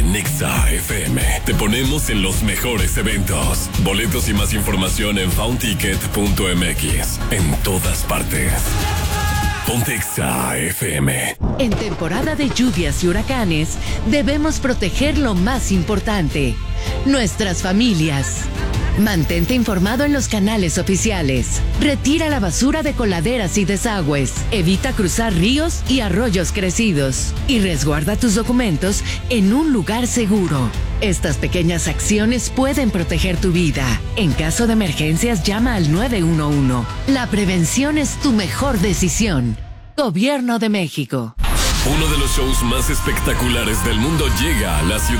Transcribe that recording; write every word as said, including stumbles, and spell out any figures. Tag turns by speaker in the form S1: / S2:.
S1: En Nexa F M te ponemos en los mejores eventos. Boletos y más información en foundticket punto m x. En todas partes. Ponte Exa F M.
S2: En temporada de lluvias y huracanes, debemos proteger lo más importante: nuestras familias. Mantente informado en los canales oficiales. Retira la basura de coladeras y desagües. Evita cruzar ríos y arroyos crecidos. Y resguarda tus documentos en un lugar seguro. Estas pequeñas acciones pueden proteger tu vida. En caso de emergencias, llama al nueve uno uno. La prevención es tu mejor decisión. Gobierno de México.
S1: Uno de los shows más espectaculares del mundo llega a la ciudad.